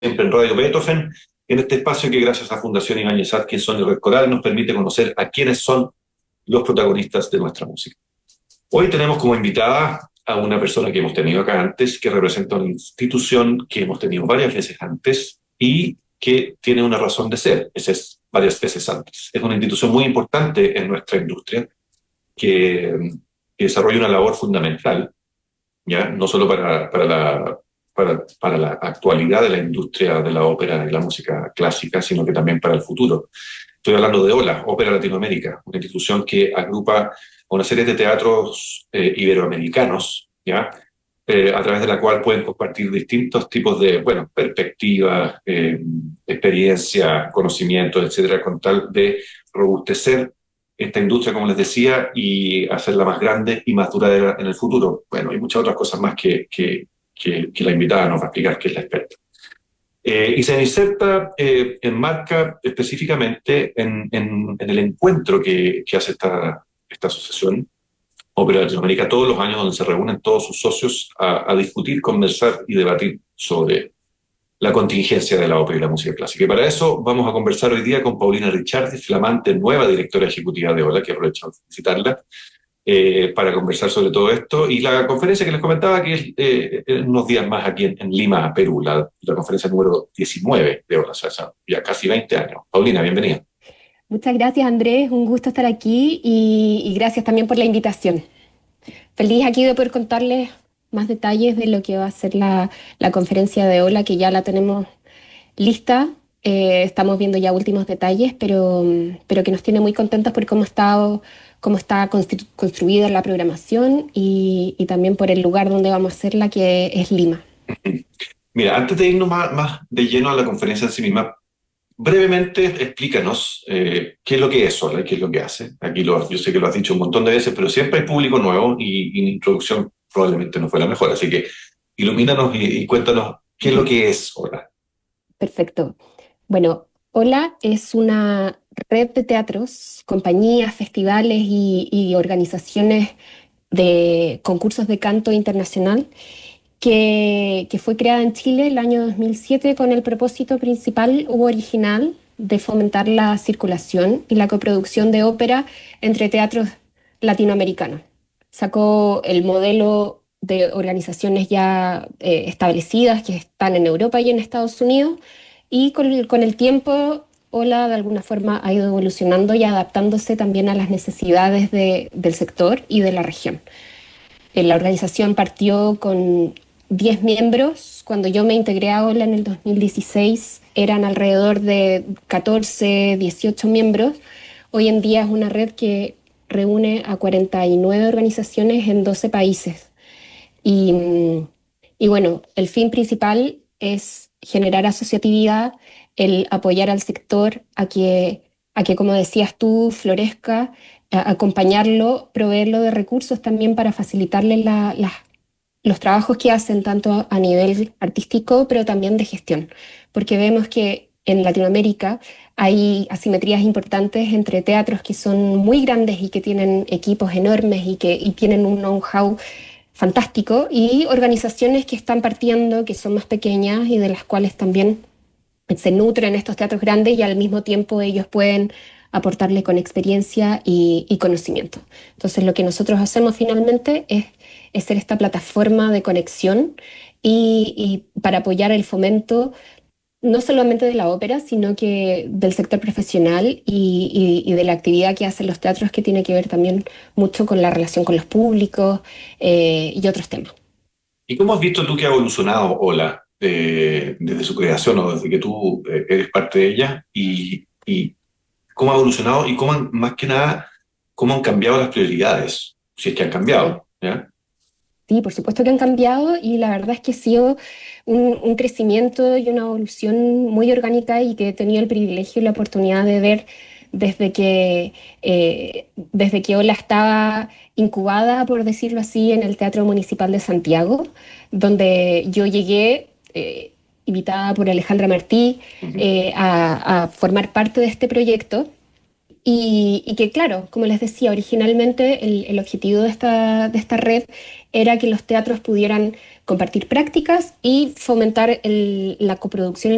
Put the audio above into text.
siempre en Radio Beethoven, en este espacio que gracias a Fundación Ibáñez Atkinson y Red Coral nos permite conocer a quiénes son los protagonistas de nuestra música. Hoy tenemos como invitada a una persona que hemos tenido acá antes, que representa una institución que hemos tenido varias veces antes y que tiene una razón de ser, esa es varias veces antes. Es una institución muy importante en nuestra industria que desarrolla una labor fundamental, ¿ya? No solo para la actualidad de la industria de la ópera y la música clásica, sino que también para el futuro. Estoy hablando de OLA, Ópera Latinoamérica, una institución que agrupa a una serie de teatros iberoamericanos, ¿ya? A través de la cual pueden compartir distintos tipos de, bueno, perspectivas, experiencia, conocimientos, etcétera, con tal de robustecer esta industria, como les decía, y hacerla más grande y más duradera en el futuro. Bueno, hay muchas otras cosas más que la invitada nos va a explicar, que es la experta. Y se inserta, enmarca específicamente en el encuentro que hace esta asociación, Ópera Latinoamérica, todos los años, donde se reúnen todos sus socios a discutir, conversar y debatir sobre la contingencia de la ópera y la música clásica. Y para eso vamos a conversar hoy día con Paulina Ricciardi, flamante nueva directora ejecutiva de OLA, que aprovecho de felicitarla, para conversar sobre todo esto. Y la conferencia que les comentaba, que es unos días más aquí en Lima, Perú, la conferencia número 19 de OLA, o sea, ya casi 20 años. Paulina, bienvenida. Muchas gracias, Andrés. Un gusto estar aquí y gracias también por la invitación. Feliz aquí de poder contarles más detalles de lo que va a ser la conferencia de OLA, que ya la tenemos lista. Estamos viendo ya últimos detalles, pero que nos tiene muy contentos por cómo está construida la programación y también por el lugar donde vamos a hacerla, que es Lima. Mira, antes de irnos más de lleno a la conferencia en sí misma, brevemente explícanos qué es lo que es OLA y qué es lo que hace. Yo sé que lo has dicho un montón de veces, pero siempre hay público nuevo y mi introducción probablemente no fue la mejor. Así que ilumínanos y cuéntanos qué es lo que es OLA. Perfecto. Bueno, Hola es una red de teatros, compañías, festivales y organizaciones de concursos de canto internacional que fue creada en Chile el año 2007 con el propósito principal u original de fomentar la circulación y la coproducción de ópera entre teatros latinoamericanos. Sacó el modelo de organizaciones ya establecidas que están en Europa y en Estados Unidos y con el tiempo Ola de alguna forma ha ido evolucionando y adaptándose también a las necesidades del sector y de la región. La organización partió con 10 miembros. Cuando yo me integré a Ola en el 2016 eran alrededor de 14, 18 miembros. Hoy en día es una red que reúne a 49 organizaciones en 12 países. Y, y bueno, el fin principal es generar asociatividad, el apoyar al sector a que, como decías tú, florezca, acompañarlo, proveerlo de recursos también para facilitarle los trabajos que hacen tanto a nivel artístico, pero también de gestión, porque vemos que en Latinoamérica hay asimetrías importantes entre teatros que son muy grandes y que tienen equipos enormes y tienen un know-how fantástico y organizaciones que están partiendo, que son más pequeñas y de las cuales también se nutren estos teatros grandes y al mismo tiempo ellos pueden aportarle con experiencia y conocimiento. Entonces lo que nosotros hacemos finalmente es ser esta plataforma de conexión y para apoyar el fomento no solamente de la ópera, sino que del sector profesional y de la actividad que hacen los teatros, que tiene que ver también mucho con la relación con los públicos y otros temas. ¿Y cómo has visto tú que ha evolucionado OLA desde su creación o desde que tú eres parte de ella? Y cómo ha evolucionado y más que nada, cómo han cambiado las prioridades, si es que han Sí. cambiado, ¿ya? Sí, por supuesto que han cambiado y la verdad es que ha sido un crecimiento y una evolución muy orgánica y que he tenido el privilegio y la oportunidad de ver desde que Ola estaba incubada, por decirlo así, en el Teatro Municipal de Santiago, donde yo llegué invitada por Alejandra Martí Ujú. a formar parte de este proyecto. Y que, claro, como les decía, originalmente el objetivo de esta red era que los teatros pudieran compartir prácticas y fomentar la coproducción